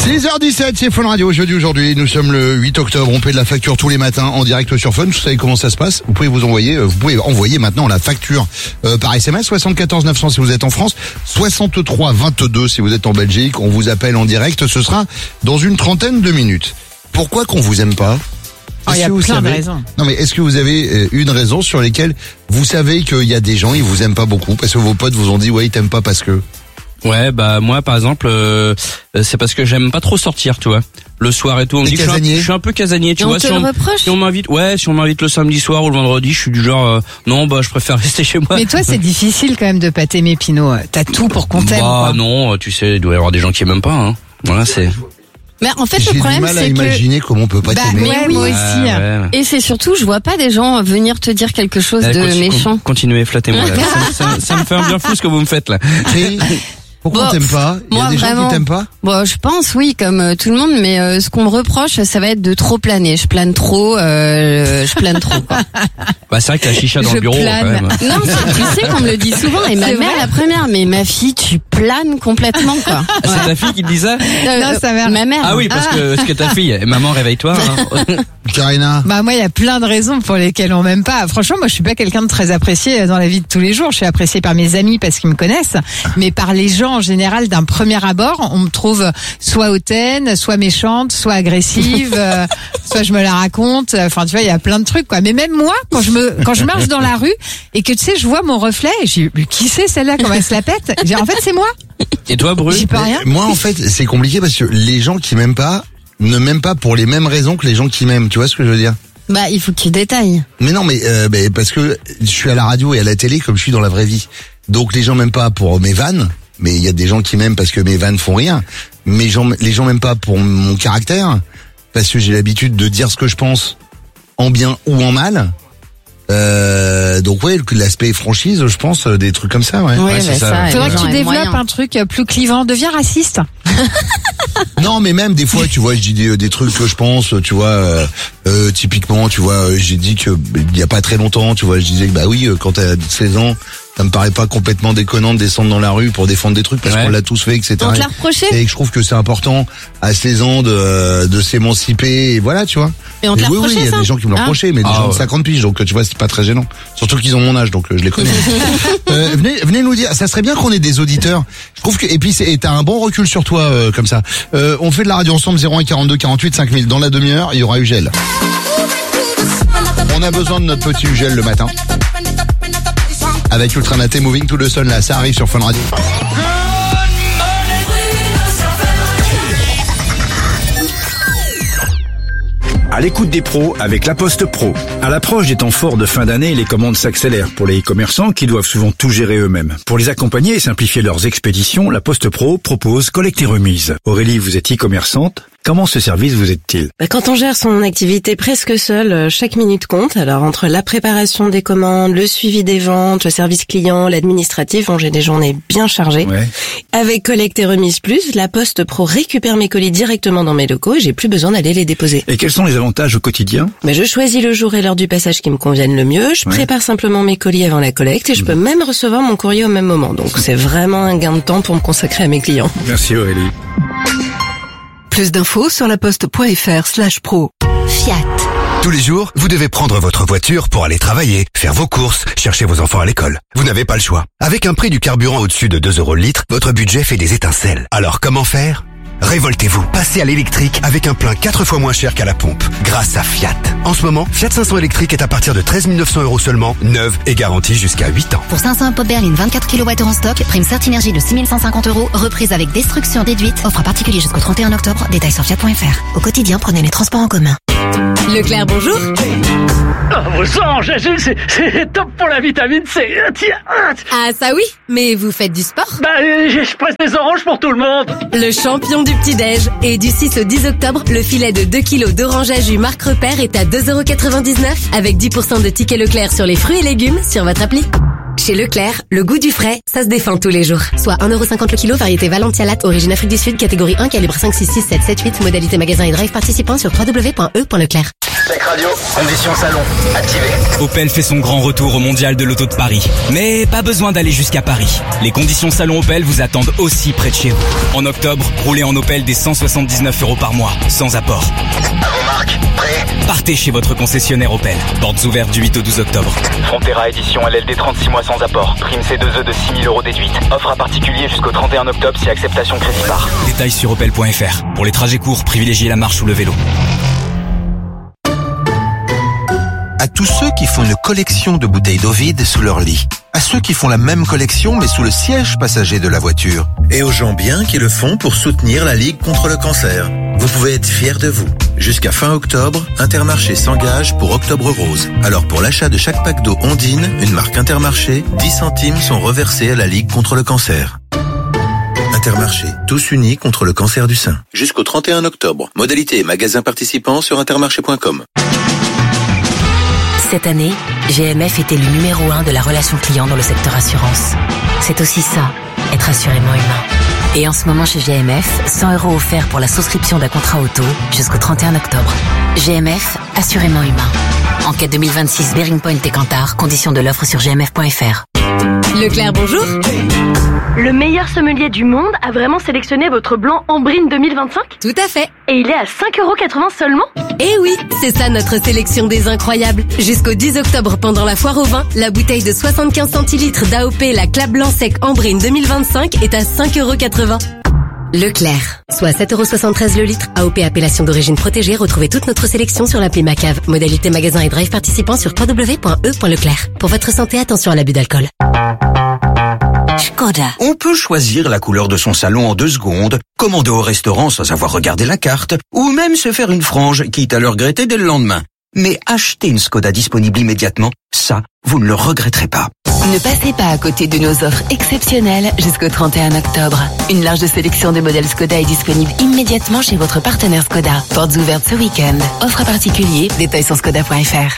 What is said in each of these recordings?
6h17, c'est Fun Radio. Jeudi aujourd'hui, nous sommes le 8 octobre. On paie de la facture tous les matins en direct sur Fun. Vous savez comment ça se passe. Vous pouvez envoyer maintenant la facture par SMS 74 900 si vous êtes en France, 63 22 si vous êtes en Belgique. On vous appelle en direct. Ce sera dans une trentaine de minutes. Pourquoi qu'on vous aime pas? Il y a plein de raisons. Non mais est-ce que vous avez une raison sur lesquelles vous savez qu'il y a des gens ils vous aiment pas beaucoup parce que vos potes vous ont dit ouais ils t'aiment pas parce que. Ouais, bah moi par exemple c'est parce que j'aime pas trop sortir, tu vois. Le soir et tout, on me dit que je suis un peu casanier, tu vois. Si on m'invite, si on m'invite le samedi soir ou le vendredi, je suis du genre non, bah je préfère rester chez moi. Mais toi c'est difficile quand même de pas t'aimer, Pinot. T'as tout pour qu'on t'aime. Bah non, tu sais, il doit y avoir des gens qui m'aiment pas hein. Voilà, c'est. Mais en fait, le problème, c'est que... J'ai du mal à imaginer comment on peut pas t'aimer. Ouais, moi aussi. Ouais. Et c'est surtout, je vois pas des gens venir te dire quelque chose de méchant. Continuez, flattez-moi là. ça me fait un bien fou ce que vous me faites là. Pourquoi on t'aime pas? Il y a des gens qui t'aiment pas? Bon, je pense oui, comme tout le monde, mais ce qu'on me reproche, ça va être de trop planer. Je plane trop, quoi. Bah c'est vrai que la chicha dans le bureau quand même. Non, tu sais qu'on me le dit souvent, et ma mère la première, mais ma fille, tu planes complètement, quoi. Ah, c'est ta fille qui te dit ça? Non, sa mère. Ma mère. Ah oui, parce que ta fille, maman réveille-toi. Hein. Karina. Bah moi il y a plein de raisons pour lesquelles on m'aime pas. Franchement moi je suis pas quelqu'un de très apprécié dans la vie de tous les jours. Je suis appréciée par mes amis parce qu'ils me connaissent, mais par les gens en général d'un premier abord, on me trouve soit hautaine, soit méchante, soit agressive, soit je me la raconte. Enfin tu vois il y a plein de trucs quoi. Mais même moi quand je marche dans la rue et que tu sais je vois mon reflet, j'ai qui c'est celle-là comment elle se la pète. En fait c'est moi. Et toi Bru? J'y peux rien. Moi en fait c'est compliqué parce que les gens qui m'aiment pas ne m'aiment pas pour les mêmes raisons que les gens qui m'aiment. Tu vois ce que je veux dire? Bah, il faut que tu détailles. Mais non, mais parce que je suis à la radio et à la télé comme je suis dans la vraie vie. Donc les gens m'aiment pas pour mes vannes, mais il y a des gens qui m'aiment parce que mes vannes font rien. Mais les gens m'aiment pas pour mon caractère, parce que j'ai l'habitude de dire ce que je pense, en bien ou en mal. Donc ouais, l'aspect franchise, je pense, des trucs comme ça, ouais. Ouais, c'est ça. Faudrait que tu développes un truc plus clivant. Deviens raciste. Non, mais même des fois, tu vois, je dis des trucs que je pense, tu vois, typiquement, tu vois, j'ai dit que il y a pas très longtemps, tu vois, je disais que bah oui, quand t'as 16 ans, ça me paraît pas complètement déconnant de descendre dans la rue pour défendre des trucs parce qu'on l'a tous fait, etc. On te l'a reproché. Et que je trouve que c'est important à 16 ans de s'émanciper, et voilà, tu vois. Et on te l'a reproché, oui, il y a ça des gens qui me l'ont reproché, mais des gens de 50 piges, donc tu vois, c'est pas très gênant. Surtout qu'ils ont mon âge, donc je les connais. Venez nous dire, ça serait bien qu'on ait des auditeurs. Je trouve que, et puis t'as un bon recul sur toi, comme ça. On fait de la radio ensemble, 01 42 48 5000. Dans la demi-heure, il y aura Ugel. On a besoin de notre petit Ugel le matin. Avec Ultranaté Moving to the Sun, là, ça arrive sur Fun Radio. À l'écoute des pros avec La Poste Pro. À l'approche des temps forts de fin d'année, les commandes s'accélèrent pour les e-commerçants qui doivent souvent tout gérer eux-mêmes. Pour les accompagner et simplifier leurs expéditions, La Poste Pro propose collecte et remise. Aurélie, vous êtes e-commerçante. Comment ce service vous aide-t-il? Quand on gère son activité presque seul, chaque minute compte. Alors entre la préparation des commandes, le suivi des ventes, le service client, l'administratif, j'ai des journées bien chargées. Ouais. Avec Collecte et Remise Plus, La Poste Pro récupère mes colis directement dans mes locaux et j'ai plus besoin d'aller les déposer. Et quels sont les avantages au quotidien? Je choisis le jour et l'heure du passage qui me conviennent le mieux, je prépare simplement mes colis avant la collecte et je peux même recevoir mon courrier au même moment. Donc c'est vraiment un gain de temps pour me consacrer à mes clients. Merci Aurélie. Plus d'infos sur laposte.fr/pro. Fiat. Tous les jours, vous devez prendre votre voiture pour aller travailler, faire vos courses, chercher vos enfants à l'école. Vous n'avez pas le choix. Avec un prix du carburant au-dessus de 2 € le litre, votre budget fait des étincelles. Alors comment faire? Révoltez-vous, passez à l'électrique avec un plein 4 fois moins cher qu'à la pompe, grâce à Fiat. En ce moment, Fiat 500 électrique est à partir de 13 900 € seulement, neuve et garantie jusqu'à 8 ans. Pour 500 pop berline 24 kW en stock, prime Certinergie de 6 150 €, reprise avec destruction déduite, offre à particulier jusqu'au 31 octobre, détails sur fiat.fr. Au quotidien, prenez les transports en commun. Leclerc, bonjour. Vos sang, c'est top pour la vitamine C. Tiens. Ah ça oui, mais vous faites du sport? Je presse des oranges pour tout le monde. Le champion du petit-déj. Et du 6 au 10 octobre, le filet de 2 kilos d'orange à jus Marc Repère est à 2,99 € avec 10% de tickets Leclerc sur les fruits et légumes sur votre appli. Chez Leclerc, le goût du frais, ça se défend tous les jours. Soit 1,50 € le kilo, variété Valentia Latte, origine Afrique du Sud, catégorie 1, calibre 5, 6, 6, 7, 7, 8, modalité magasin et drive participant sur www.e.leclerc. Tech Radio, conditions salon, activées. Opel fait son grand retour au Mondial de l'Auto de Paris. Mais pas besoin d'aller jusqu'à Paris. Les conditions salon Opel vous attendent aussi près de chez vous. En octobre, roulez en Opel dès 179 € par mois, sans apport. À vos marques, prêts? Partez chez votre concessionnaire Opel. Portes ouvertes du 8 au 12 octobre. Frontera édition LLD 36 mois sans apport. Prime C2E de 6 000 € déduite. Offre à particulier jusqu'au 31 octobre si acceptation crédit par. Détails sur opel.fr. Pour les trajets courts, privilégiez la marche ou le vélo. À tous ceux qui font une collection de bouteilles d'eau vide sous leur lit. À ceux qui font la même collection mais sous le siège passager de la voiture. Et aux gens bien qui le font pour soutenir la Ligue contre le cancer. Vous pouvez être fiers de vous. Jusqu'à fin octobre, Intermarché s'engage pour Octobre Rose. Alors pour l'achat de chaque pack d'eau Ondine, une marque Intermarché, 10 centimes sont reversés à la Ligue contre le cancer. Intermarché, tous unis contre le cancer du sein. Jusqu'au 31 octobre. Modalité et magasins participants sur intermarché.com. Cette année, GMF est élu numéro 1 de la relation client dans le secteur assurance. C'est aussi ça, être assurément humain. Et en ce moment chez GMF, 100 € offerts pour la souscription d'un contrat auto jusqu'au 31 octobre. GMF, assurément humain. Enquête 2026 Bearing Point et Kantar, conditions de l'offre sur gmf.fr. Leclerc, bonjour. Le meilleur sommelier du monde a vraiment sélectionné votre blanc Ambrine 2025 ? Tout à fait. Et il est à 5,80 € seulement ? Eh oui, c'est ça notre sélection des incroyables. Jusqu'au 10 octobre pendant la foire au vin, la bouteille de 75 centilitres d'AOP la Clap Blanc Sec Ambrine 2025 est à 5,80 €. Leclerc, soit 7,73 € le litre. AOP appellation d'origine protégée. Retrouvez toute notre sélection sur l'appli Macave. Modalité magasin et drive participants sur www.e.leclerc. Pour votre santé, attention à l'abus d'alcool. Škoda. On peut choisir la couleur de son salon en 2 secondes, commander au restaurant sans avoir regardé la carte, ou même se faire une frange, quitte à le regretter dès le lendemain. Mais acheter une Škoda disponible immédiatement, ça, vous ne le regretterez pas. Ne passez pas à côté de nos offres exceptionnelles jusqu'au 31 octobre. Une large sélection de modèles Škoda est disponible immédiatement chez votre partenaire Škoda. Portes ouvertes ce week-end. Offre à particulier, détails sur škoda.fr.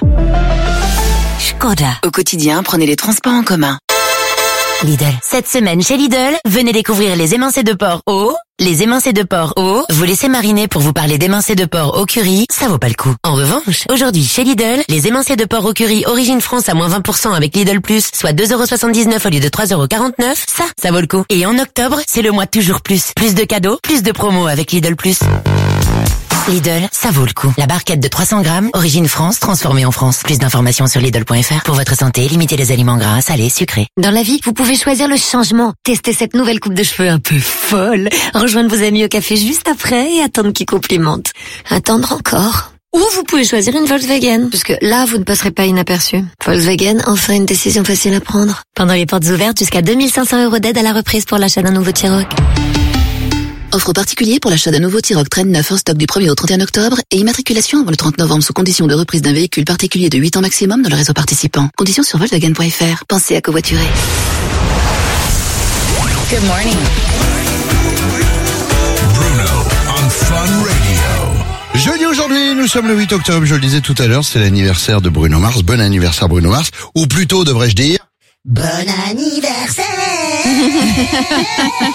Škoda. Au quotidien, prenez les transports en commun. Lidl. Cette semaine chez Lidl, venez découvrir les émincés de porc au... Les émincés de porc au... Vous laissez mariner pour vous parler d'émincés de porc au curry, ça vaut pas le coup. En revanche, aujourd'hui chez Lidl, les émincés de porc au curry Origine France à moins 20% avec Lidl Plus, soit 2,79 € au lieu de 3,49 €, ça vaut le coup. Et en octobre, c'est le mois toujours plus. Plus de cadeaux, plus de promos avec Lidl Plus. Lidl, ça vaut le coup. La barquette de 300 grammes, Origine France, transformée en France. Plus d'informations sur Lidl.fr. Pour votre santé, limitez les aliments gras, salés, sucrés. Dans la vie, vous pouvez choisir le changement. Testez cette nouvelle coupe de cheveux un peu folle. Rejoindre vos amis au café juste après et attendre qu'ils complimentent. Attendre encore. Ou vous pouvez choisir une Volkswagen, parce que là, vous ne passerez pas inaperçu. Volkswagen, enfin une décision facile à prendre. Pendant les portes ouvertes, jusqu'à 2500 € d'aide à la reprise pour l'achat d'un nouveau T-Roc. Offre particulier pour l'achat d'un nouveau T-Roc Trail 9 en stock du 1er au 31 octobre et immatriculation avant le 30 novembre sous condition de reprise d'un véhicule particulier de 8 ans maximum dans le réseau participant. Conditions sur Volkswagen.fr. Pensez à covoiturer. Good morning. Bruno on Fun Radio. Jeudi aujourd'hui, nous sommes le 8 octobre, je le disais tout à l'heure, c'est l'anniversaire de Bruno Mars. Bon anniversaire Bruno Mars, ou plutôt devrais-je dire... Bon anniversaire.